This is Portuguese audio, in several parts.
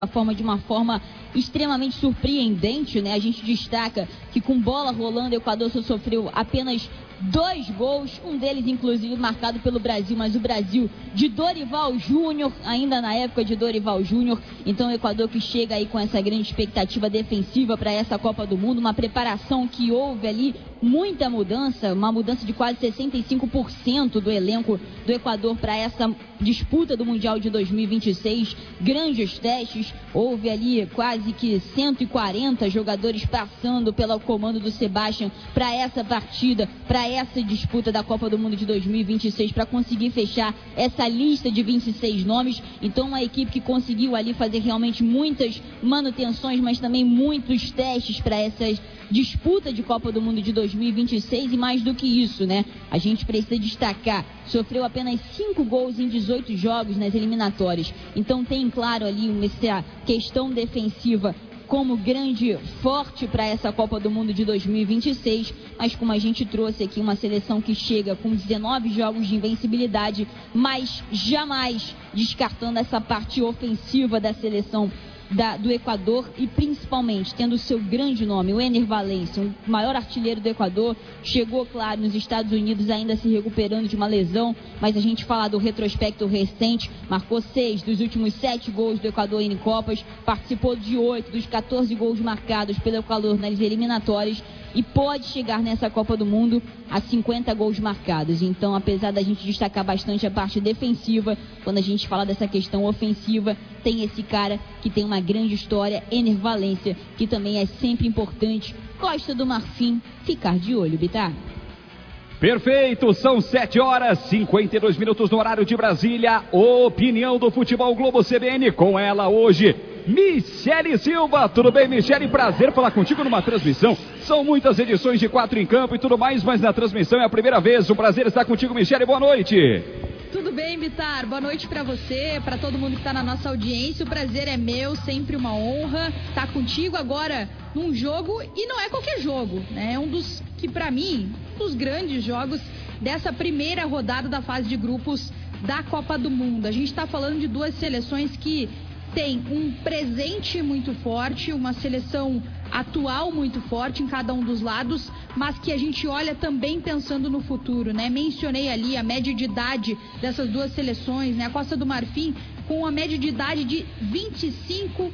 de uma forma extremamente surpreendente, né? A gente destaca que com bola rolando, o Equador só sofreu apenas 2 gols, um deles inclusive marcado pelo Brasil, mas o Brasil de Dorival Júnior, ainda na época de Dorival Júnior. Então o Equador que chega aí com essa grande expectativa defensiva para essa Copa do Mundo, uma preparação que houve ali muita mudança, uma mudança de quase 65% do elenco do Equador para essa disputa do Mundial de 2026, grandes testes, houve ali quase que 140 jogadores passando pelo comando do Sebastião para essa partida, para essa disputa da Copa do Mundo de 2026, para conseguir fechar essa lista de 26 nomes. Então uma equipe que conseguiu ali fazer realmente muitas manutenções, mas também muitos testes para essas disputa de Copa do Mundo de 2026, e mais do que isso, né? A gente precisa destacar, sofreu apenas 5 gols em 18 jogos nas eliminatórias. Então tem, claro, ali essa questão defensiva como grande forte para essa Copa do Mundo de 2026, mas como a gente trouxe aqui, uma seleção que chega com 19 jogos de invencibilidade, mas jamais descartando essa parte ofensiva da seleção do Equador, e principalmente tendo o seu grande nome, o Ener Valencia, o maior artilheiro do Equador. Chegou, claro, nos Estados Unidos ainda se recuperando de uma lesão, mas a gente fala do retrospecto recente, marcou 6 dos últimos 7 gols do Equador em Copas, participou de 8 dos 14 gols marcados pelo Equador nas eliminatórias, e pode chegar nessa Copa do Mundo a 50 gols marcados. Então, apesar da gente destacar bastante a parte defensiva, quando a gente fala dessa questão ofensiva, tem esse cara que tem uma grande história, Ener Valencia, que também é sempre importante, Costa do Marfim, ficar de olho, Bitar. Perfeito, são 7h52 no horário de Brasília. Opinião do Futebol Globo CBN, com ela hoje, Michele Silva. Tudo bem, Michele? Prazer falar contigo numa transmissão. São muitas edições de 4 em campo e tudo mais, mas na transmissão é a primeira vez. Um prazer estar contigo, Michele. Boa noite. Tudo bem, Bitar? Boa noite para você, para todo mundo que está na nossa audiência. O prazer é meu, sempre uma honra estar contigo agora num jogo, e não é qualquer jogo, né? É um dos que, para mim, um dos grandes jogos dessa primeira rodada da fase de grupos da Copa do Mundo. A gente está falando de duas seleções que tem um presente muito forte, uma seleção atual muito forte em cada um dos lados, mas que a gente olha também pensando no futuro, né? Mencionei ali a média de idade dessas duas seleções, né? A Costa do Marfim com uma média de idade de 25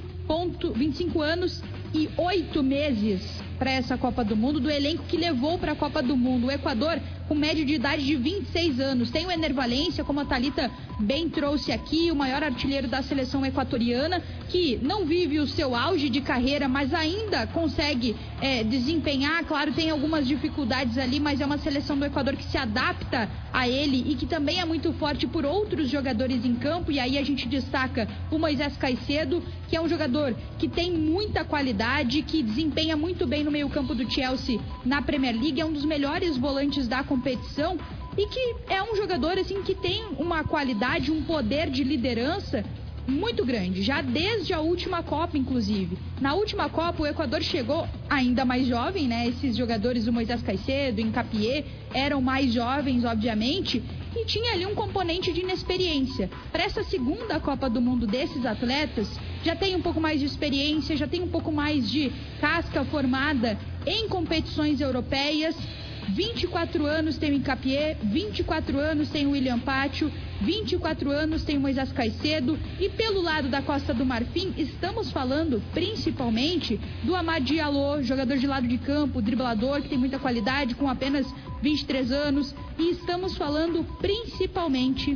anos e 8 meses para essa Copa do Mundo, do elenco que levou para a Copa do Mundo. O Equador com média de idade de 26 anos. Tem o Ener Valencia, como a Thalita bem trouxe aqui, o maior artilheiro da seleção equatoriana, que não vive o seu auge de carreira, mas ainda consegue desempenhar. Claro, tem algumas dificuldades ali, mas é uma seleção do Equador que se adapta a ele e que também é muito forte por outros jogadores em campo. E aí a gente destaca o Moisés Caicedo, que é um jogador que tem muita qualidade, que desempenha muito bem no meio-campo do Chelsea na Premier League, é um dos melhores volantes da competição e que é um jogador assim que tem uma qualidade, um poder de liderança muito grande, já desde a última Copa, inclusive. Na última Copa, o Equador chegou ainda mais jovem, né? Esses jogadores, o Moisés Caicedo, o Hincapié, eram mais jovens, obviamente, e tinha ali um componente de inexperiência. Para essa segunda Copa do Mundo desses atletas, já tem um pouco mais de experiência, já tem um pouco mais de casca formada em competições europeias. 24 anos tem o Hincapié, 24 anos tem o William Pátio, 24 anos tem o Moisés Caicedo, e pelo lado da Costa do Marfim estamos falando principalmente do Amad Diallo, jogador de lado de campo, driblador, que tem muita qualidade, com apenas 23 anos, e estamos falando principalmente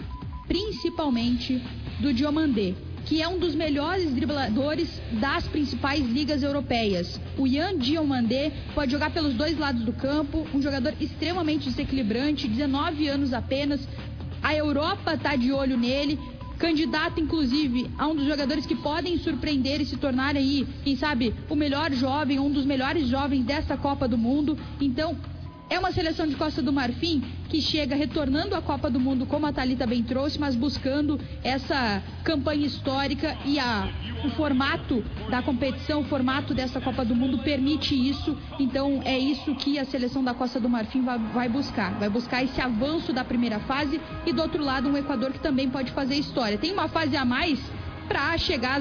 do Diomandé, que é um dos melhores dribladores das principais ligas europeias. O Yan Diomandé pode jogar pelos dois lados do campo, um jogador extremamente desequilibrante, 19 anos apenas. A Europa está de olho nele, candidato inclusive a um dos jogadores que podem surpreender e se tornar aí, quem sabe, o melhor jovem, um dos melhores jovens dessa Copa do Mundo. Então, é uma seleção de Costa do Marfim que chega retornando à Copa do Mundo, como a Thalita bem trouxe, mas buscando essa campanha histórica, e o formato da competição, o formato dessa Copa do Mundo permite isso. Então é isso que a seleção da Costa do Marfim vai buscar esse avanço da primeira fase, e do outro lado um Equador que também pode fazer história. Tem uma fase a mais para chegar